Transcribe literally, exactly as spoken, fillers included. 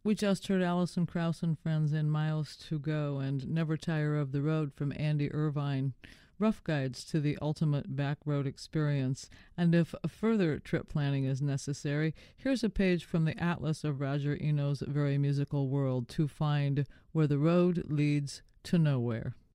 We just heard Alison Krauss and Friends in Miles to Go and Never Tire of the Road from Andy Irvine, rough guides to the ultimate backroad experience. And if further trip planning is necessary, here's a page from the Atlas of Roger Eno's Very Musical World to find where the road leads to nowhere.